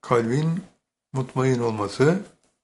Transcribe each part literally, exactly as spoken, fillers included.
kalbin mutmain olması,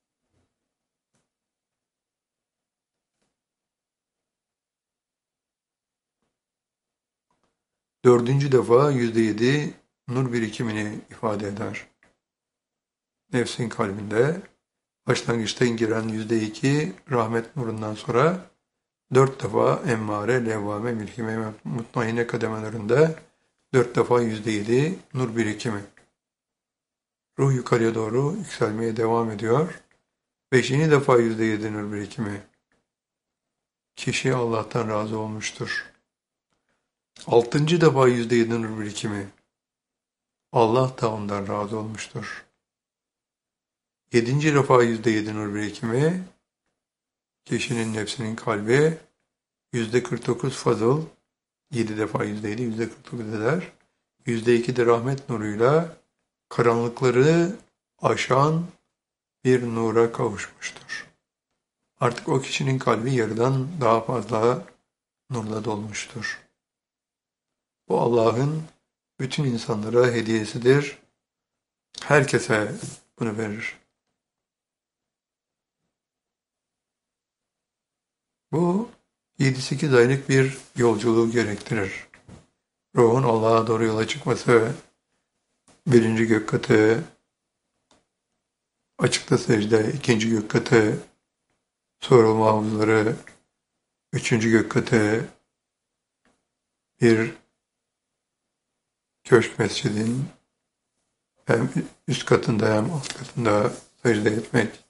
dördüncü defa yüzde yedi nur birikimini ifade eder. Nefsin kalbinde başlangıçta giren yüzde iki rahmet nurundan sonra dört defa emmare, levvame, mülhime, mutmainne kademelerinde dört defa yüzde yedi nur birikimi. Ruh yukarıya doğru yükselmeye devam ediyor. Beşinci defa yüzde yedi nur birikimi. Kişi Allah'tan razı olmuştur. Altıncı defa yüzde yedi nur birikimi. Allah da ondan razı olmuştur. Yedinci defa yüzde yedi nur birikimi. Kişinin nefsinin kalbi yüzde kırk dokuz fazıl, yedi defa yüzde yedi, yüzde kırk dokuz eder. Yüzde iki de rahmet nuruyla karanlıkları aşan bir nura kavuşmuştur. Artık o kişinin kalbi yarıdan daha fazla nurla dolmuştur. Bu Allah'ın bütün insanlara hediyesidir. Herkese bunu verir. Bu yedi sekiz aylık bir yolculuğu gerektirir. Ruhun Allah'a doğru yola çıkması, birinci gök katı, açıkta secde, ikinci gök katı, sorulma havuzları, üçüncü gök katı, bir köşk mescidin hem üst katında hem alt katında secde etmek.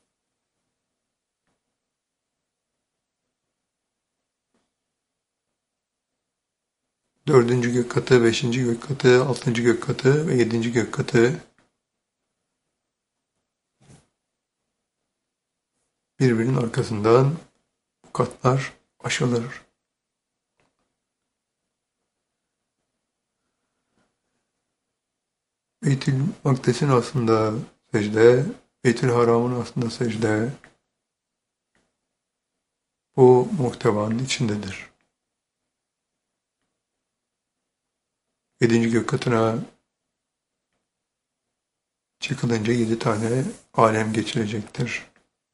Dördüncü gök katı, beşinci gök katı, altıncı gök katı ve yedinci gök katı birbirinin arkasından bu katlar aşılır. Beytül Makdes'in aslında secde, Beytül Haram'ın aslında secde, bu muhtevanın içindedir. Yedinci gök katına çıkılınca yedi tane alem geçilecektir.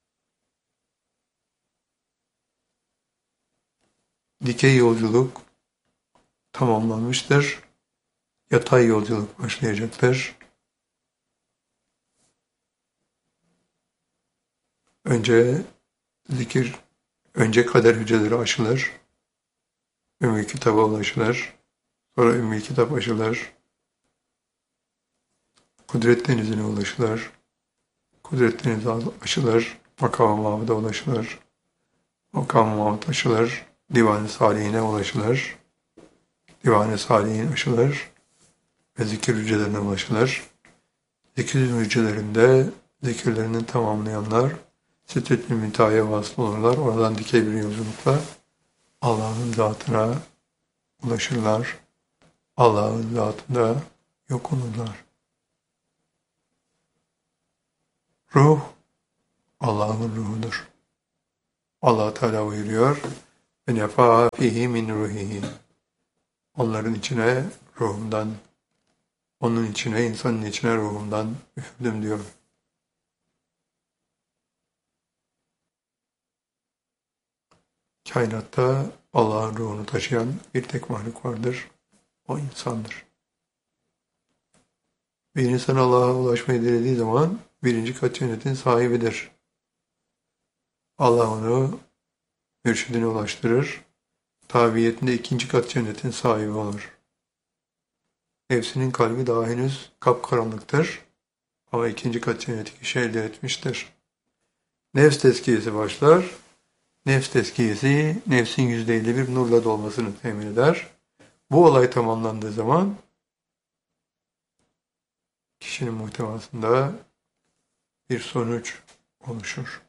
Dikey yolculuk tamamlanmıştır. Yatay yolculuk başlayacaktır. Önce zikir, önce kader hücreleri aşılır. Ümmü kitaba ulaşılır. Sonra Ümmü kitap aşılır. Kudret denizine ulaşılır. Kudret denizi aşılır. Makam-ı Mahmud'a ulaşılır. Makam-ı Mahmud aşılır. Divan-ı Salihine ulaşılır. Divan-ı Salihin aşılır. Ve zikir hücrelerine ulaşılır. Zikir hücrelerinde zikirlerini tamamlayanlar Sidret-i Münteha'ya vasıl olurlar. Oradan dikey bir yolculukla Allah'ın zatına ulaşırlar. Allah'ın zatında yok olurlar. Ruh, Allah'ın ruhudur. Allah Teala buyuruyor, ve nefâ fihi min ruhihi. Onların içine ruhumdan, onun içine, insanın içine ruhumdan üfürdüm diyor. Kainatta Allah'ın ruhunu taşıyan bir tek mahluk vardır. O insandır. Bir insan Allah'a ulaşmayı dilediği zaman birinci kat cennetin sahibidir. Allah onu mürşidine ulaştırır. Tabiyetinde ikinci kat cennetin sahibi olur. Nefsinin kalbi daha henüz kapkaranlıktır. Ama ikinci kat cenneti kişi elde etmiştir. Nefs tezkiyesi başlar. Nefs tezkiyesi nefsin yüzde elli bir nurla dolmasını temin eder. Bu olay tamamlandığı zaman kişinin muhtevasında bir sonuç oluşur.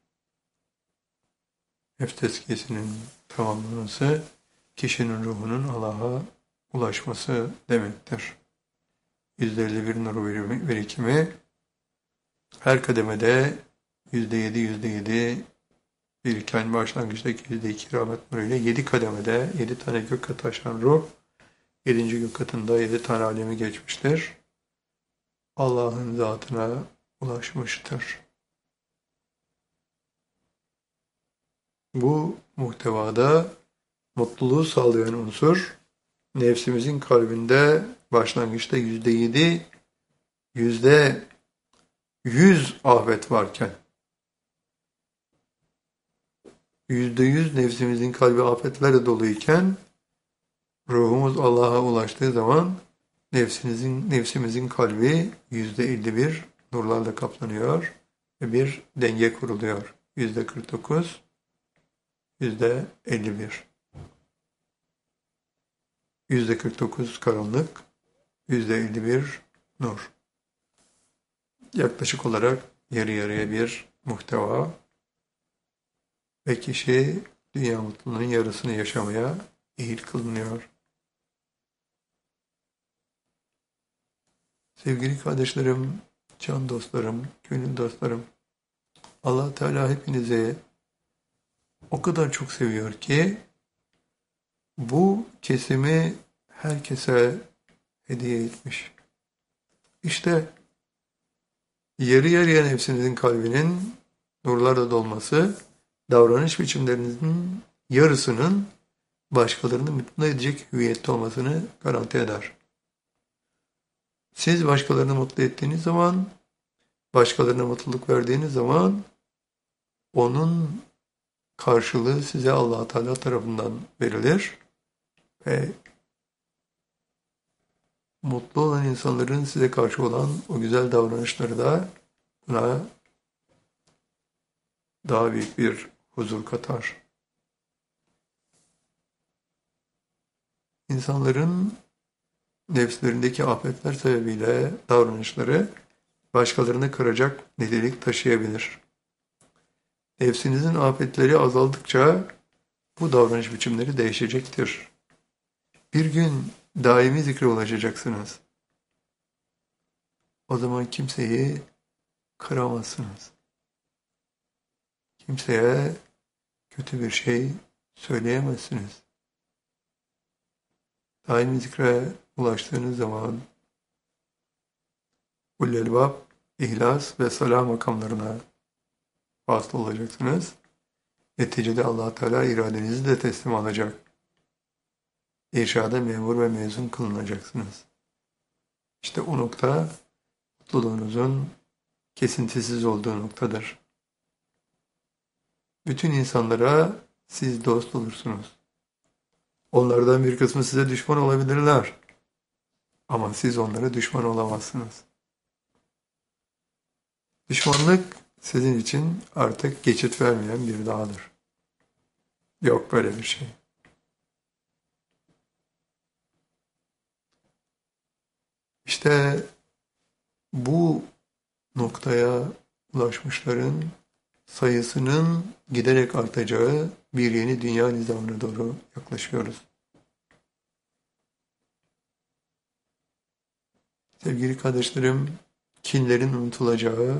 Nefs tezkiyesinin tamamlanması kişinin ruhunun Allah'a ulaşması demektir. yüzde elli bir nur birikimi her kademede yüzde yedi yüzde yedi biriken başlangıçtaki yüzde iki rahmet nuruyla yedi kademede yedi tane gök katı aşan ruh yedinci gök katında yedi tane alemi geçmiştir. Allah'ın zatına ulaşmıştır. Bu muhtevada mutluluğu sağlayan unsur, nefsimizin kalbinde başlangıçta yüzde yedi, yüzde yüz afet varken, yüzde yüz nefsimizin kalbi afetlerle doluyken, ruhumuz Allah'a ulaştığı zaman nefsimizin, nefsimizin kalbi yüzde elli bir nurlarla kaplanıyor ve bir denge kuruluyor. Yüzde kırk dokuz, yüzde elli bir. Yüzde kırk dokuz karanlık, yüzde elli bir nur. Yaklaşık olarak yarı yarıya bir muhteva ve kişi dünya mutluluğunun yarısını yaşamaya ehil kılınıyor. Sevgili kardeşlerim, can dostlarım, gönül dostlarım, Allah Teala hepinizi o kadar çok seviyor ki bu kesimi herkese hediye etmiş. İşte yarı yarıya nefsinizin kalbinin nurlarla dolması, davranış biçimlerinizin yarısının başkalarını mutlu edecek hüviyette olmasını garanti eder. Siz başkalarını mutlu ettiğiniz zaman, başkalarına mutluluk verdiğiniz zaman onun karşılığı size Allah Teala tarafından verilir ve mutlu olan insanların size karşı olan o güzel davranışları da buna daha büyük bir huzur katar. İnsanların nefslerindeki afetler sebebiyle davranışları başkalarını kıracak nitelik taşıyabilir. Nefsinizin afetleri azaldıkça bu davranış biçimleri değişecektir. Bir gün daimi zikre ulaşacaksınız. O zaman kimseyi kıramazsınız. Kimseye kötü bir şey söyleyemezsiniz. Daimi zikre ulaştığınız zaman Ullelbab, İhlas ve Salah makamlarına vasıl olacaksınız. Neticede Allah Teala iradenizi de teslim alacak. İrşada memur ve mezun kılınacaksınız. İşte o nokta mutluluğunuzun kesintisiz olduğu noktadır. Bütün insanlara siz dost olursunuz. Onlardan bir kısmı size düşman olabilirler. Ama siz onlara düşman olamazsınız. Düşmanlık sizin için artık geçit vermeyen bir dağdır. Yok böyle bir şey. İşte bu noktaya ulaşmışların sayısının giderek artacağı bir yeni dünya nizamına doğru yaklaşıyoruz. Sevgili kardeşlerim, kinlerin unutulacağı,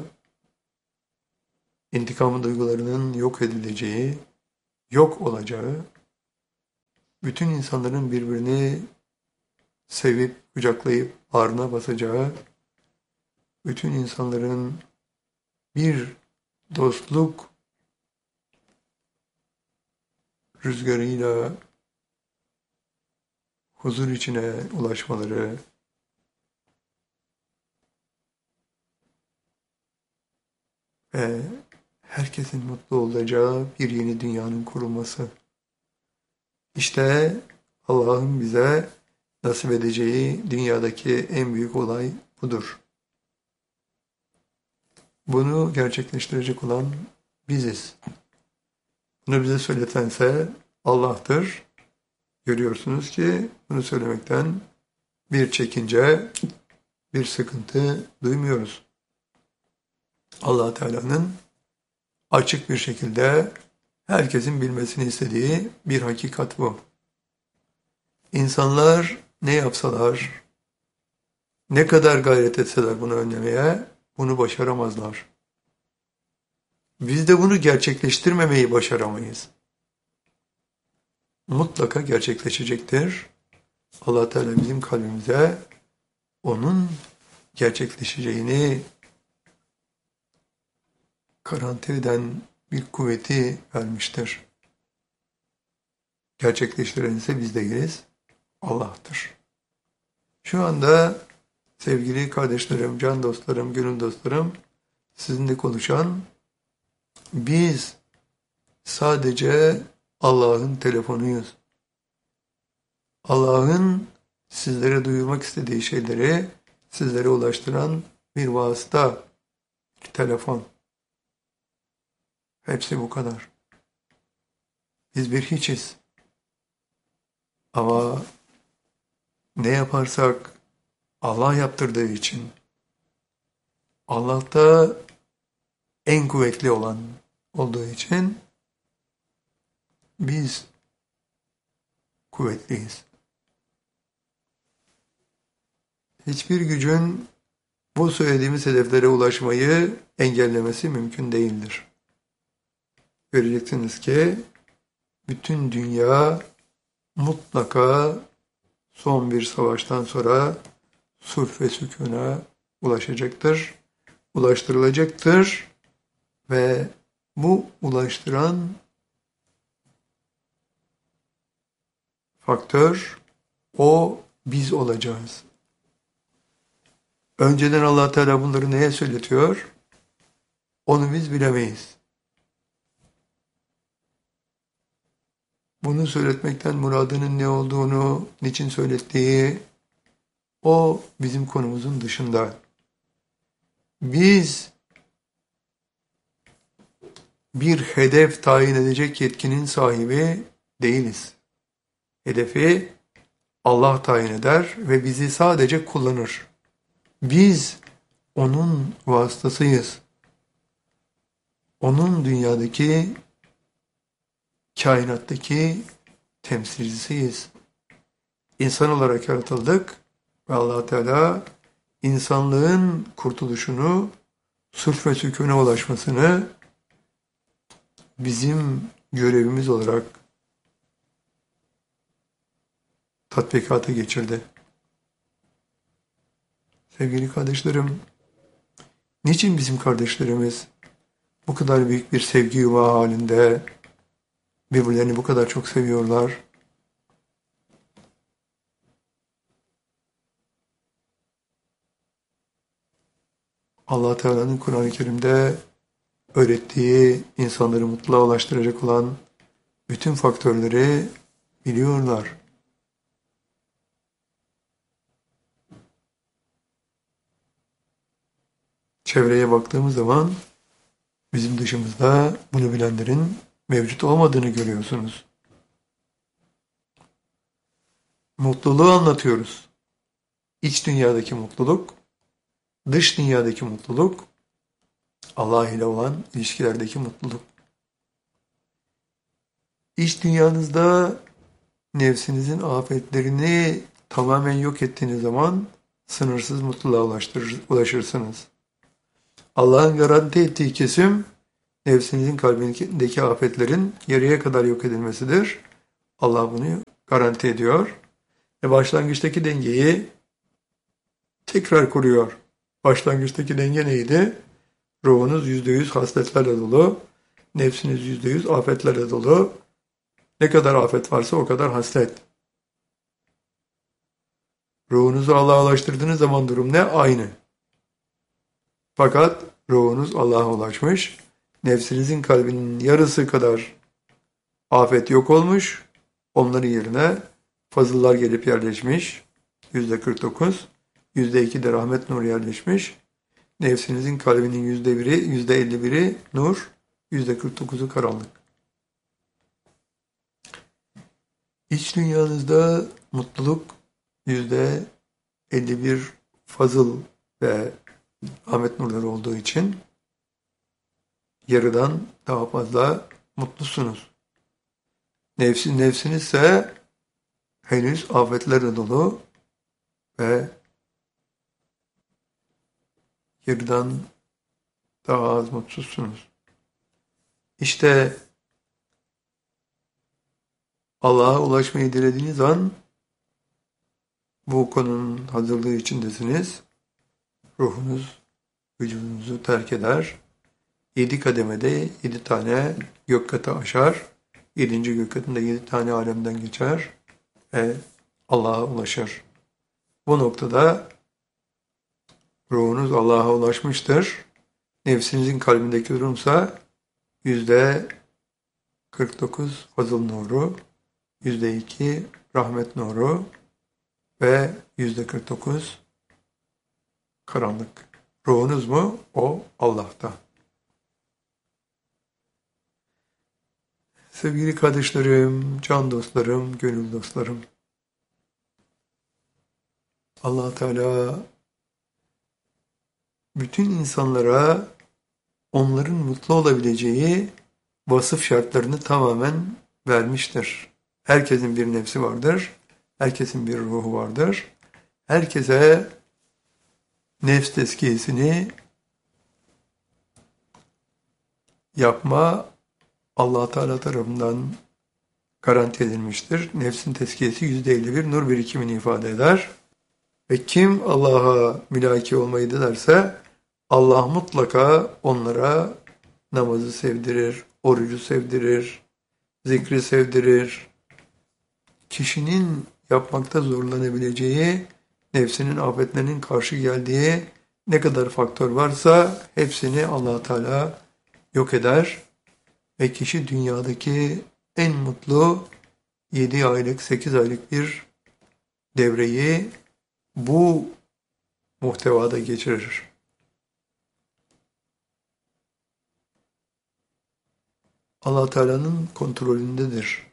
intikam duygularının yok edileceği, yok olacağı, bütün insanların birbirini sevip, kucaklayıp, bağrına basacağı, bütün insanların bir dostluk rüzgarıyla huzur içine ulaşmaları, ve herkesin mutlu olacağı bir yeni dünyanın kurulması. İşte Allah'ın bize nasip edeceği dünyadaki en büyük olay budur. Bunu gerçekleştirecek olan biziz. Bunu bize söyletense Allah'tır. Görüyorsunuz ki bunu söylemekten bir çekince, bir sıkıntı duymuyoruz. Allah Teala'nın açık bir şekilde herkesin bilmesini istediği bir hakikat bu. İnsanlar ne yapsalar, ne kadar gayret etseler bunu önlemeye, bunu başaramazlar. Biz de bunu gerçekleştirmemeyi başaramayız. Mutlaka gerçekleşecektir. Allah Teala bizim kalbimize onun gerçekleşeceğini garanti eden bir kuvveti vermiştir. Gerçekleştiren ise biz değiliz, Allah'tır. Şu anda sevgili kardeşlerim, can dostlarım, gönül dostlarım, sizinle konuşan biz sadece Allah'ın telefonuyuz. Allah'ın sizlere duyurmak istediği şeyleri sizlere ulaştıran bir vasıta, bir telefon. Hepsi bu kadar. Biz bir hiçiz. Ama ne yaparsak Allah yaptırdığı için, Allah'ta en kuvvetli olan olduğu için biz kuvvetliyiz. Hiçbir gücün bu söylediğimiz hedeflere ulaşmayı engellemesi mümkün değildir. Göreceksiniz ki bütün dünya mutlaka son bir savaştan sonra sulh ve sükûna ulaşacaktır, ulaştırılacaktır ve bu ulaştıran faktör o biz olacağız. Önceden Allah Teala bunları neye söyletiyor? Onu biz bilemeyiz. Bunu söyletmekten muradının ne olduğunu, niçin söylettiği, o bizim konumuzun dışında. Biz bir hedef tayin edecek yetkinin sahibi değiliz. Hedefi Allah tayin eder ve bizi sadece kullanır. Biz onun vasıtasıyız. Onun dünyadaki, kainattaki temsilcisiyiz. İnsan olarak yaratıldık ve Allah Teala insanlığın kurtuluşunu, sulh ve sükûne ulaşmasını bizim görevimiz olarak tatbikata geçirdi. Sevgili kardeşlerim, niçin bizim kardeşlerimiz bu kadar büyük bir sevgi yuvağı halinde birbirlerini bu kadar çok seviyorlar? Allah Teala'nın Kur'an-ı Kerim'de öğrettiği, insanları mutluluğa ulaştıracak olan bütün faktörleri biliyorlar. Çevreye baktığımız zaman bizim dışımızda bunu bilenlerin mevcut olmadığını görüyorsunuz. Mutluluğu anlatıyoruz. İç dünyadaki mutluluk, dış dünyadaki mutluluk, Allah ile olan ilişkilerdeki mutluluk. İç dünyanızda nefsinizin afetlerini tamamen yok ettiğiniz zaman sınırsız mutluluğa ulaştırır, ulaşırsınız. Allah'ın garanti ettiği kesim nefsinizin kalbindeki afetlerin yarıya kadar yok edilmesidir. Allah bunu garanti ediyor. Ve başlangıçtaki dengeyi tekrar kuruyor. Başlangıçtaki denge neydi? Ruhunuz yüzde yüz hasletlerle dolu, nefsiniz yüzde yüz afetlerle dolu. Ne kadar afet varsa o kadar haslet. Ruhunuzu Allah'a ulaştırdığınız zaman durum ne? Aynı. Fakat ruhunuz Allah'a ulaşmış, nefsinizin kalbinin yarısı kadar afet yok olmuş, onların yerine fazıllar gelip yerleşmiş, yüzde kırk dokuz, yüzde iki de rahmet nur yerleşmiş, nefsinizin kalbinin yüzde biri, yüzde elli biri nur, yüzde kırk dokuzu karanlık. İç dünyanızda mutluluk yüzde elli bir fazıl ve rahmet nurları olduğu için yarıdan daha fazla mutlusunuz. Nefsin, nefsiniz ise henüz afetlerle dolu ve yarıdan daha az mutsuzsunuz. İşte Allah'a ulaşmayı dilediğiniz an bu konunun hazırlığı içindesiniz. ruhunuz vücudunuzu terk eder. Yedi kademede yedi tane gök katı aşar. Yedinci gök katında yedi tane alemden geçer ve Allah'a ulaşır. Bu noktada ruhunuz Allah'a ulaşmıştır. Nefsinizin kalbindeki durumsa yüzde kırk dokuz fazıl nuru, yüzde iki rahmet nuru ve yüzde kırk dokuz karanlık. Ruhunuz mu? O Allah'ta. Sevgili kardeşlerim, can dostlarım, gönül dostlarım. Allah Teala bütün insanlara onların mutlu olabileceği vasıf şartlarını tamamen vermiştir. Herkesin bir nefsi vardır. Herkesin bir ruhu vardır. Herkese nefs tezkiyesini yapma Allah Teala tarafından garanti edilmiştir. Nefsin tezkiyesi yüzde elli bir nur birikimini ifade eder. Ve kim Allah'a mülaki olmayı dilerse Allah mutlaka onlara namazı sevdirir, orucu sevdirir, zikri sevdirir. Kişinin yapmakta zorlanabileceği, nefsinin afetlerinin karşı geldiği ne kadar faktör varsa hepsini Allah Teala yok eder. Ve kişi dünyadaki en mutlu yedi aylık, sekiz aylık bir devreyi bu muhtevada geçirir. Allah Teala'nın kontrolündedir.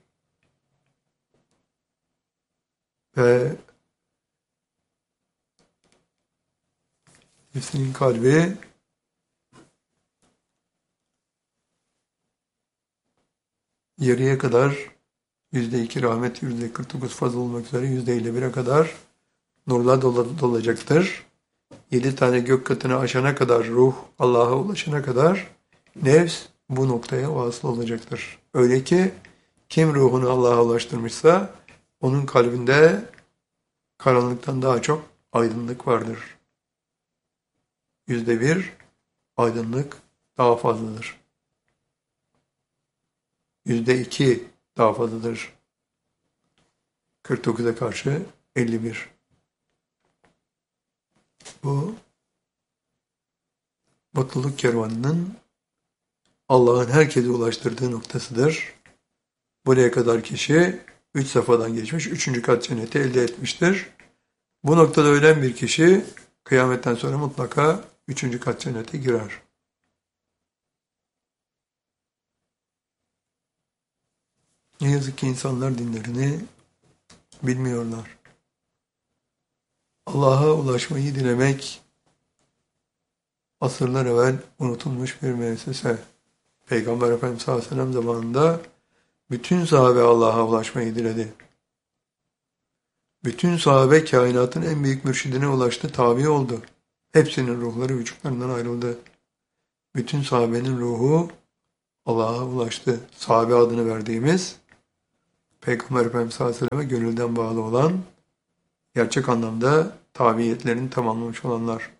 Ve nefsinin kalbi yarıya kadar yüzde iki rahmet, yüzde kırk dokuz fazla olmak üzere yüzde elli bire kadar nurla dolacaktır. Yedi tane gök katını aşana kadar ruh Allah'a ulaşana kadar nefs bu noktaya vasıl olacaktır. Öyle ki kim ruhunu Allah'a ulaştırmışsa onun kalbinde karanlıktan daha çok aydınlık vardır. Yüzde bir aydınlık daha fazladır. Yüzde iki daha fazladır. kırk dokuza karşı elli bir. Bu mutluluk kervanının Allah'ın herkese ulaştırdığı noktasıdır. Buraya kadar kişi üç safhadan geçmiş, üçüncü kat cenneti elde etmiştir. Bu noktada ölen bir kişi kıyametten sonra mutlaka üçüncü kat cennete girer. Ne yazık ki insanlar dinlerini bilmiyorlar. Allah'a ulaşmayı dilemek asırlar evvel unutulmuş bir müessese. Peygamber Efendimiz sallallahu aleyhi ve sellem zamanında bütün sahabe Allah'a ulaşmayı diledi. Bütün sahabe kainatın en büyük mürşidine ulaştı, tabi oldu. Hepsinin ruhları vücutlarından ayrıldı. Bütün sahabenin ruhu Allah'a ulaştı. Sahabe adını verdiğimiz Peygamber Efendimiz sallallahu aleyhi ve selleme gönülden bağlı olan, gerçek anlamda tabiyetlerini tamamlamış olanlar.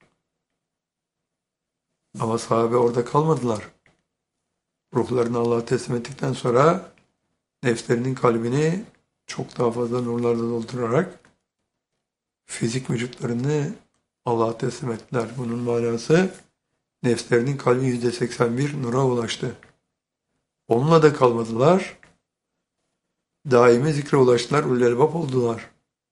Ama sahabe orada kalmadılar. Ruhlarını Allah'a teslim ettikten sonra nefslerinin kalbini çok daha fazla nurlarla doldurarak fizik vücutlarını Allah'a teslim ettiler. Bunun manası nefslerinin kalbi yüzde seksen bir nura ulaştı. Onunla da kalmadılar. Daimi zikre ulaştılar, ulul elbab oldular.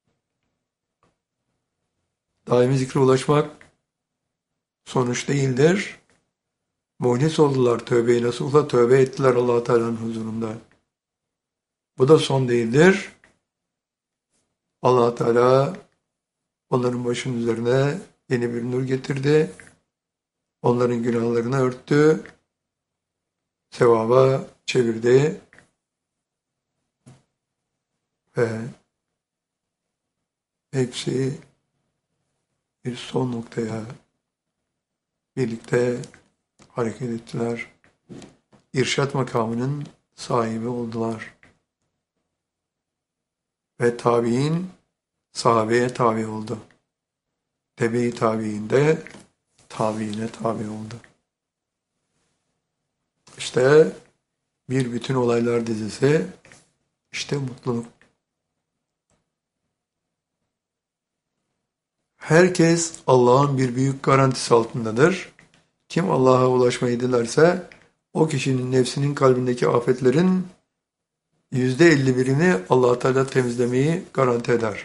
Daimi zikre ulaşmak sonuç değildir. Muhlis oldular, tövbe-i nasuhla tövbe ettiler Allah Teala'nın huzurunda. Bu da son değildir. Allah Teala onların başının üzerine yeni bir nur getirdi. Onların günahlarını örttü. Sevaba çevirdi. Ve hepsi bir son noktaya birlikte hareket ettiler. İrşad makamının sahibi oldular. Ve tabi'in sahabeye tabi oldu. Tebe-i tabiinde tabiine tabi oldu. İşte bir bütün olaylar dizisi, işte mutluluk. Herkes Allah'ın bir büyük garantisi altındadır. Kim Allah'a ulaşmayı dilerse o kişinin nefsinin kalbindeki afetlerin yüzde elli birini Allah Teala temizlemeyi garanti eder.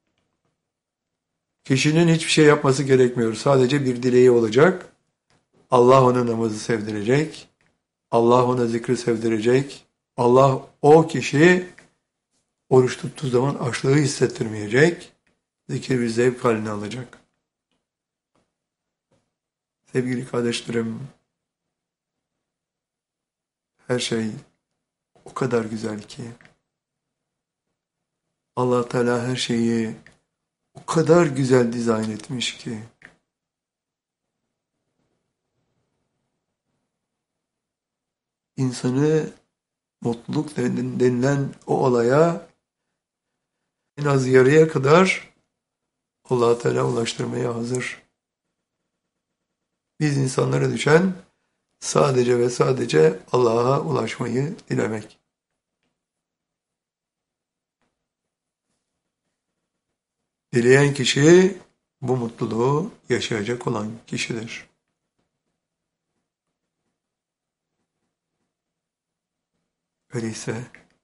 Kişinin hiçbir şey yapması gerekmiyor. Sadece bir dileği olacak. Allah ona namazı sevdirecek. Allah ona zikri sevdirecek. Allah o kişi oruç tuttuğu zaman açlığı hissettirmeyecek. Zikir bir zevk haline alacak. Sevgili kardeşlerim, her şey o kadar güzel ki. Allah Teala her şeyi o kadar güzel dizayn etmiş ki. İnsanı mutluluk denilen o olaya en az yarıya kadar Allah Teala ulaştırmaya hazır. Biz insanlara düşen sadece ve sadece Allah'a ulaşmayı dilemek. Dileyen kişi bu mutluluğu yaşayacak olan kişidir. Öyleyse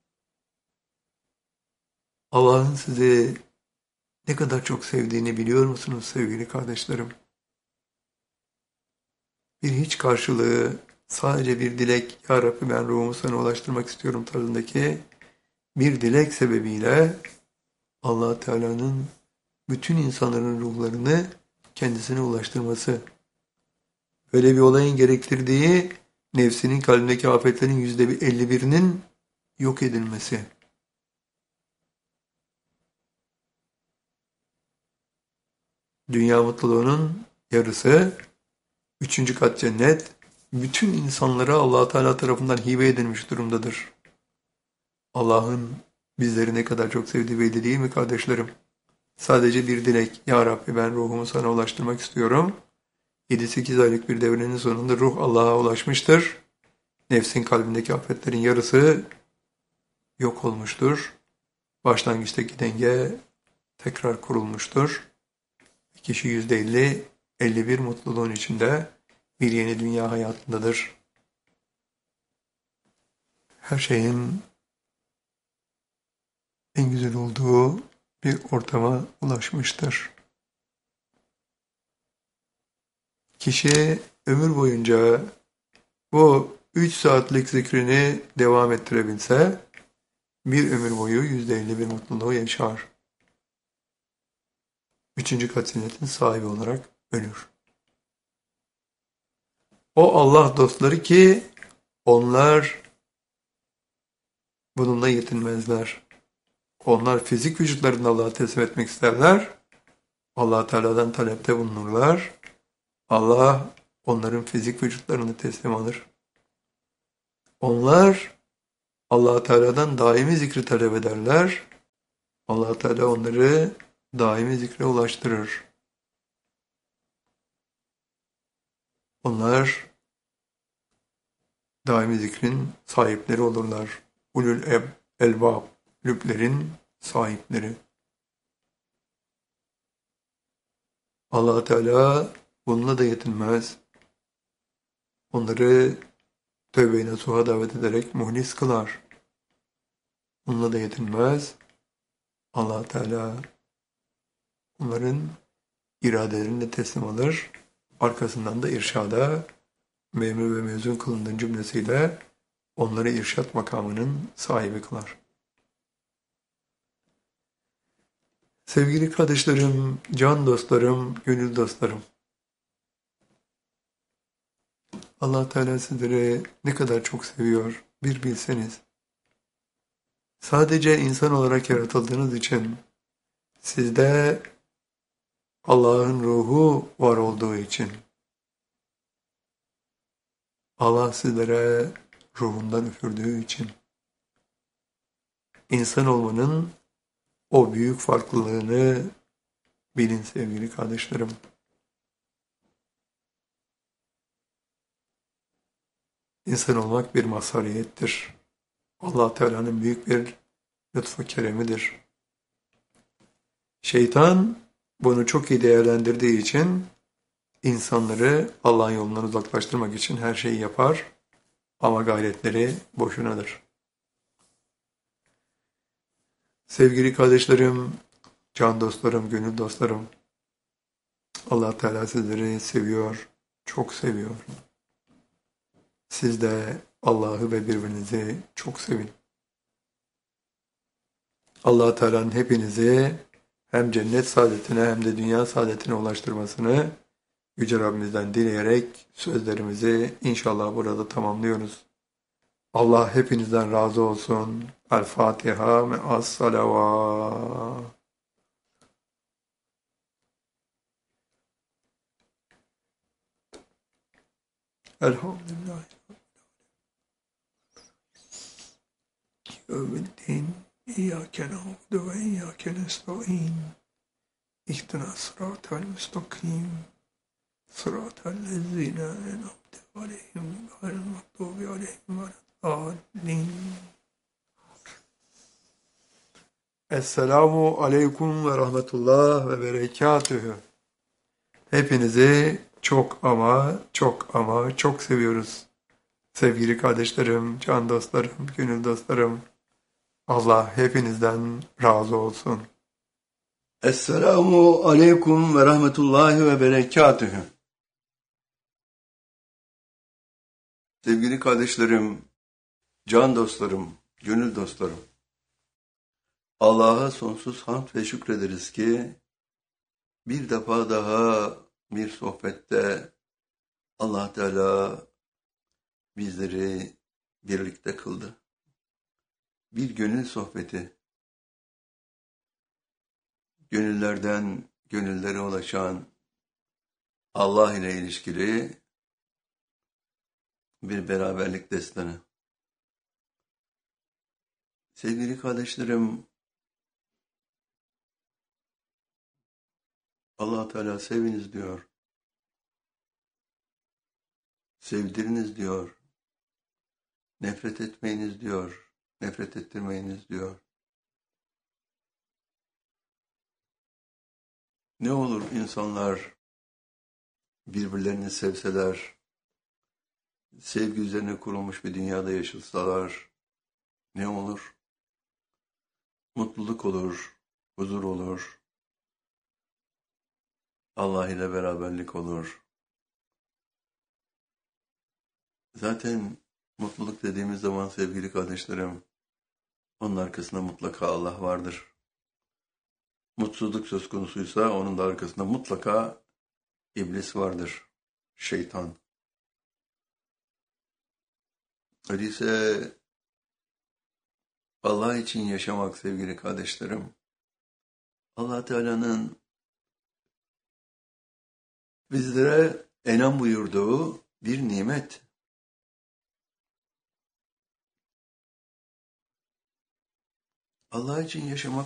Allah'ın sizi ne kadar çok sevdiğini biliyor musunuz sevgili kardeşlerim? Bir hiç karşılığı, sadece bir dilek, Ya Rabbi ben ruhumu sana ulaştırmak istiyorum tarzındaki bir dilek sebebiyle Allah Teala'nın bütün insanların ruhlarını kendisine ulaştırması. Böyle bir olayın gerektirdiği nefsinin kalbindeki afetlerin yüzde elli birinin yok edilmesi. Dünya mutluluğunun yarısı, üçüncü kat cennet, bütün insanlara Allah Teala tarafından hibe edilmiş durumdadır. Allah'ın bizleri ne kadar çok sevdiği belli değil mi kardeşlerim? Sadece bir dilek, Ya Rabbi ben ruhumu sana ulaştırmak istiyorum. yedi sekiz aylık bir devrenin sonunda ruh Allah'a ulaşmıştır. Nefsin kalbindeki afetlerin yarısı yok olmuştur. Başlangıçtaki denge tekrar kurulmuştur. Kişi yüzde elli, elli bir mutluluğun içinde bir yeni dünya hayatındadır. Her şeyin en güzel olduğu bir ortama ulaşmıştır. Kişi ömür boyunca bu üç saatlik zikrini devam ettirebilse bir ömür boyu yüzde elli bir mutluluğu yaşar. Üçüncü katinetin sahibi olarak ölür. O Allah dostları ki onlar bununla yetinmezler. Onlar fizik vücutlarını Allah'a teslim etmek isterler. Allah Teala'dan talepte bulunurlar. Allah onların fizik vücutlarını teslim alır. Onlar Allah Teala'dan daimi zikri talep ederler. Allah Teala onları daimi zikre ulaştırır. Onlar daimi zikrin sahipleri olurlar. Ulul eb, elbab, lüblerin sahipleri. Allah Teala bununla da yetinmez. Onları tövbe-i nasuha davet ederek muhlis kılar. Bununla da yetinmez. Allah Teala onların iradelerini teslim alır. Arkasından da irşada memur ve mezun kılındığın cümlesiyle onları irşat makamının sahibi kılar. Sevgili kardeşlerim, can dostlarım, gönül dostlarım. Allah Teala sizleri ne kadar çok seviyor bir bilseniz. Sadece insan olarak yaratıldığınız için sizde Allah'ın ruhu var olduğu için Allah sizlere ruhundan üfürdüğü için insan olmanın o büyük farklılığını Bilin sevgili kardeşlerim, insan olmak bir mazhariyettir. Allah Teala'nın büyük bir lütfu keremidir. Şeytan bunu çok iyi değerlendirdiği için insanları Allah'ın yolundan uzaklaştırmak için her şeyi yapar ama gayretleri boşunadır. Sevgili kardeşlerim, can dostlarım, gönül dostlarım, Allah Teala sizleri seviyor, çok seviyor. Siz de Allah'ı ve birbirinizi çok sevin. Allah Teala'nın hepinizi hem cennet saadetine hem de dünya saadetine ulaştırmasını Yüce Rabbimizden dileyerek sözlerimizi inşallah burada tamamlıyoruz. Allah hepinizden razı olsun. El Fatiha me'as salavat. Elhamdülillah. Yevmiddin. İyyâke na'budu ve iyyâke nesta'in. İhdinas sıratal müstakim. Sıratal lezîne en'amte aleyhim gayril mağdûbi aleyhim veleddâllîn. Esselamu aleyküm ve rahmetullah ve berekatühü. Hepinizi çok ama çok ama çok seviyoruz. Sevgili kardeşlerim, can dostlarım, gönül dostlarım. Allah hepinizden razı olsun. Esselamu aleyküm ve rahmetullahi ve berekatühü. Sevgili kardeşlerim, can dostlarım, gönül dostlarım. Allah'a sonsuz hamd ve şükrederiz ki bir defa daha bir sohbette Allah Teala bizleri birlikte kıldı. Bir gönül sohbeti. Gönüllerden gönüllere ulaşan Allah ile ilişkili bir beraberlik destanı. Sevgili kardeşlerim, Allah Teala seviniz diyor. Sevdiriniz diyor. Nefret etmeyiniz diyor. Nefret ettirmeyiniz diyor. Ne olur insanlar birbirlerini sevseler, sevgi üzerine kurulmuş bir dünyada yaşasalar, ne olur? Mutluluk olur, huzur olur, Allah ile beraberlik olur. Zaten mutluluk dediğimiz zaman sevgili kardeşlerim, onun arkasında mutlaka Allah vardır. Mutsuzluk söz konusuysa onun da arkasında mutlaka iblis vardır, şeytan. Öyleyse Allah için yaşamak sevgili kardeşlerim, Allah Teala'nın bizlere enam buyurduğu bir nimet. Allah için yaşamak